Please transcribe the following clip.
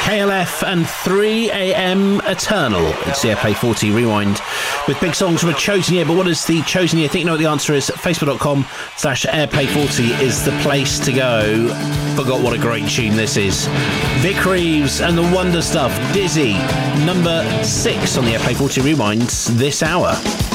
KLF and 3 AM Eternal. It's the Airplay 40 Rewind with big songs from a chosen year. But what is the chosen year? I think you know what the answer is. Facebook.com/Airplay 40 is the place to go. Forgot what a great tune this is. Vic Reeves and the Wonder Stuff. Dizzy, number 6 on the Airplay 40 Rewinds this hour.